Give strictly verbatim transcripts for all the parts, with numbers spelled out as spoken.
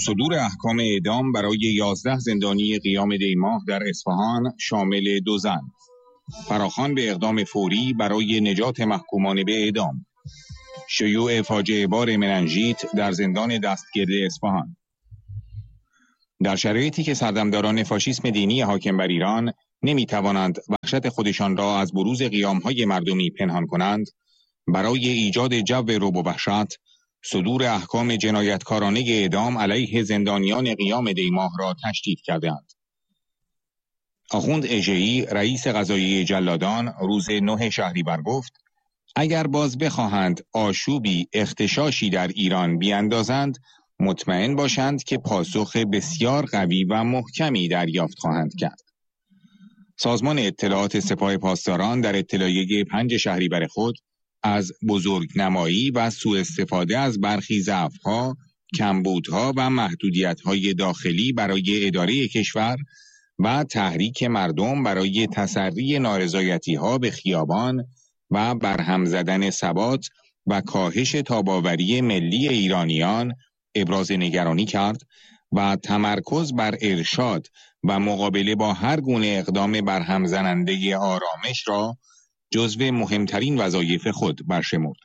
صدور احکام اعدام برای یازده زندانی قیام دیماه در اصفهان شامل دو زن. فراخوان به اقدام فوری برای نجات محکومان به اعدام. شیوع فاجعه بار مننژیت در زندان دستگرد اصفهان. در شرایطی که سردمداران فاشیسم دینی حاکم بر ایران نمی توانند وحشت خودشان را از بروز قیام‌های مردمی پنهان کنند، برای ایجاد جو رعب و وحشت صدور احکام جنایتکارانه اعدام علیه زندانیان قیام دیماه را تشدید کردند. آخوند اژه‌ای رئیس قضاییه جلادان روز نه شهریور گفت اگر باز بخواهند آشوبی اختشاشی در ایران بیاندازند، مطمئن باشند که پاسخ بسیار قوی و محکمی دریافت خواهند کرد. سازمان اطلاعات سپاه پاسداران در اطلاعیه پنج شهریور خود از بزرگنمایی و سوء استفاده از برخی ضعف‌ها، کمبودها و محدودیت‌های داخلی برای اداره کشور و تحریک مردم برای تسری نارضایتی‌ها به خیابان و برهم زدن ثبات و کاهش تاباوری ملی ایرانیان ابراز نگرانی کرد و تمرکز بر ارشاد و مقابله با هر گونه اقدام برهم زننده آرامش را جزو مهمترین وظایف خود برشمرد.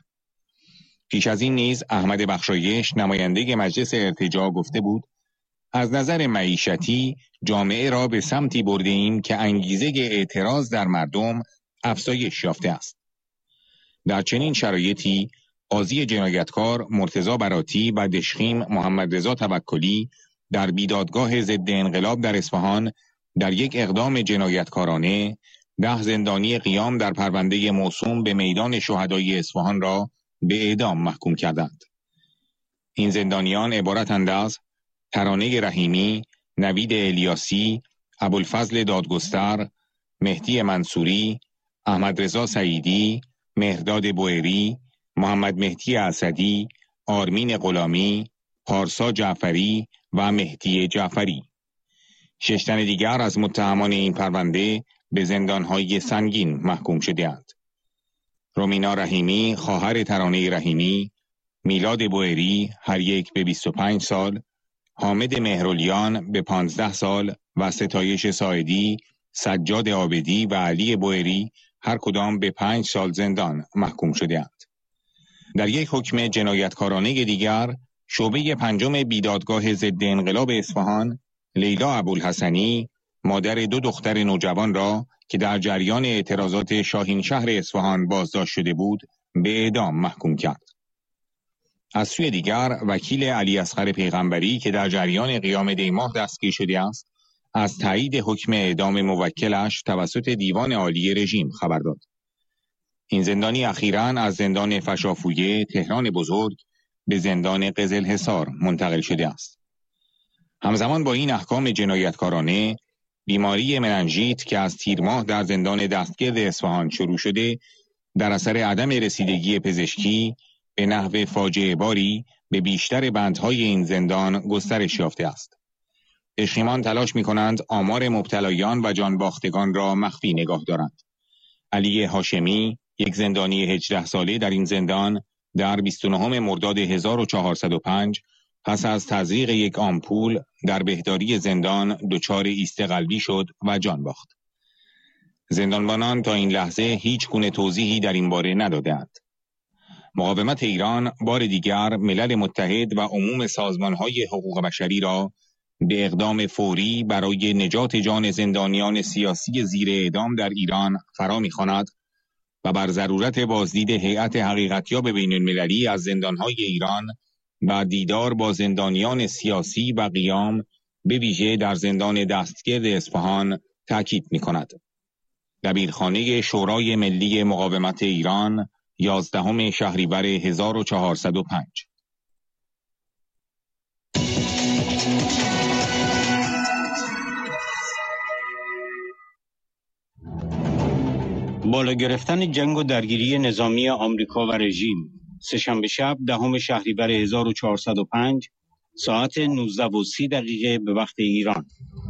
پیش از این نیز احمد بخشایش نماینده مجلس ارتجاع گفته بود از نظر معیشتی جامعه را به سمتی برده ایم که انگیزه اعتراض در مردم افزایش یافته است. در چنین شرایطی قاضی جنایتکار مرتضی براتی و دشخیم محمد رضا توکلی در بیدادگاه ضد انقلاب در اصفهان در یک اقدام جنایتکارانه ده زندانی قیام در پرونده موسوم به میدان شهدای اصفهان را به اعدام محکوم کردند. این زندانیان عبارتند از ترانه رحیمی، نوید الیاسی، ابوالفضل دادگستر، مهدی منصوری، احمد رضا سعیدی، مهرداد بوئری، محمد مهدی اسدی، آرمین غلامی، پارسا جعفری و مهدی جعفری. شش تن دیگر از متهمان این پرونده به زندانهای سنگین محکوم شده‌اند. رومینا رحیمی خواهر ترانه رحیمی، میلاد بوئری هر یک به بیست و پنج سال، حامد مهرولیان به پانزده سال و ستایش ساعدی، سجاد عابدی و علی بوئری هر کدام به پنج سال زندان محکوم شده‌اند. در یک حکم جنایتکارانه دیگر، شعبه پنجم بیدادگاه ضد انقلاب اصفهان، لیلا ابوالحسنی مادر دو دختر نوجوان را که در جریان اعتراضات شاهین شهر اصفهان بازداشت شده بود به اعدام محکوم کرد. از سوی دیگر وکیل علی اصغر پیغمبری که در جریان قیام دیماه دستگیر شده است از تایید حکم اعدام موکلش توسط دیوان عالی رژیم خبر داد. این زندانی اخیراً از زندان فشافویه تهران بزرگ به زندان قزلحصار منتقل شده است. همزمان با این احکام جنایتکارانه، بیماری مننژیت که از تیر ماه در زندان دستگرد اصفهان شروع شده، در اثر عدم رسیدگی پزشکی به نحو فاجعه باری به بیشتر بندهای این زندان گسترش یافته است. دشخیمان تلاش می کنند آمار مبتلایان و جانباختگان را مخفی نگاه دارند. علی هاشمی، یک زندانی هجده ساله در این زندان، در بیست و نهم مرداد هزار و چهارصد و پنج پس از تزریق یک آمپول در بهداری زندان دچار ایست قلبی شد و جان باخت. زندانبانان تا این لحظه هیچ گونه توضیحی در این باره ندادند. مقاومت ایران بار دیگر ملل متحد و عموم سازمان‌های حقوق بشری را به اقدام فوری برای نجات جان زندانیان سیاسی زیر اعدام در ایران فرا می‌خواند و بر ضرورت بازدید هیئت حقیقتیاب بین‌المللی از زندان‌های ایران و دیدار با زندانیان سیاسی و قیام به ویژه در زندان دستگرد اصفهان تاکید می‌کند. دبیرخانه شورای ملی مقاومت ایران، یازدهم شهریور هزار و چهارصد و پنج. بالا گرفتن جنگ و درگیری نظامی آمریکا و رژیم. سه‌شنبه شب دهم شهریور هزار و چهارصد و پنج ساعت نوزده و سی دقیقه به وقت ایران.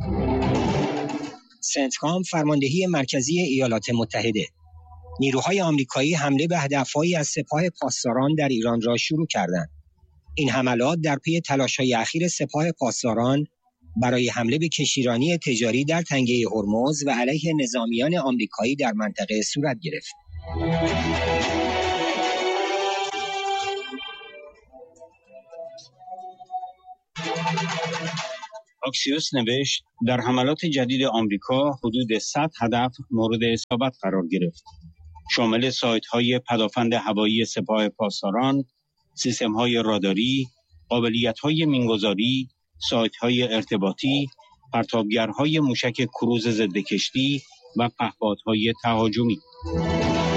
سنتکام فرماندهی مرکزی ایالات متحده: نیروهای آمریکایی حمله به هدف‌هایی از سپاه پاسداران در ایران را شروع کردند. این حملات در پی تلاش‌های اخیر سپاه پاسداران برای حمله به کشتیرانی تجاری در تنگه هرمز و علیه نظامیان آمریکایی در منطقه صورت گرفت. آکسیوس نوشت در حملات جدید آمریکا حدود صد هدف مورد اصابت قرار گرفت. شامل سایت‌های پدافند هوایی سپاه پاسداران، سیستم‌های راداری، قابلیت‌های مینگذاری، سایت‌های ارتباطی، پرتابگرهای موشک کروز ضد کشتی و پهپادهای تهاجمی.